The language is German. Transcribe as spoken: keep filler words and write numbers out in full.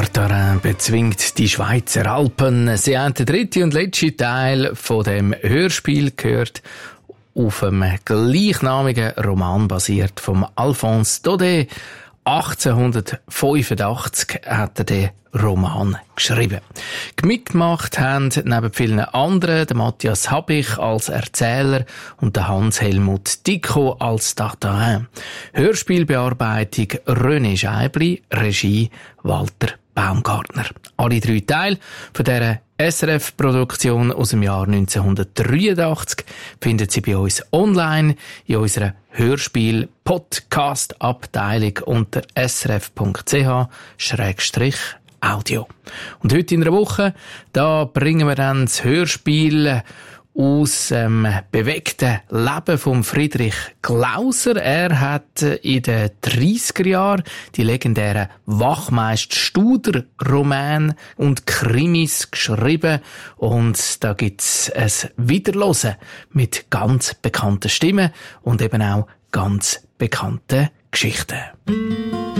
Tartarin bezwingt die Schweizer Alpen. Sie haben den dritten und letzten Teil von dem Hörspiel gehört, auf einem gleichnamigen Roman basiert vom Alphonse Daudet. achtzehnhundertfünfundachtzig hat er den Roman geschrieben. Mitgemacht haben neben vielen anderen der Matthias Habich als Erzähler und der Hans-Helmut Dicko als Tartarin. Hörspielbearbeitung René Scheibli, Regie Walter Baumgartner. Alle drei Teile von dieser S R F-Produktion aus dem Jahr neunzehnhundertdreiundachtzig finden Sie bei uns online in unserer Hörspiel-Podcast-Abteilung unter s r f punkt c h schrägstrich audio. Und heute in einer Woche, da bringen wir dann das Hörspiel aus dem bewegten Leben von Friedrich Glauser. Er hat in den dreissiger Jahren die legendären Wachmeister-Studer-Romane und Krimis geschrieben. Und da gibt's ein Wiederhören mit ganz bekannten Stimmen und eben auch ganz bekannten Geschichten.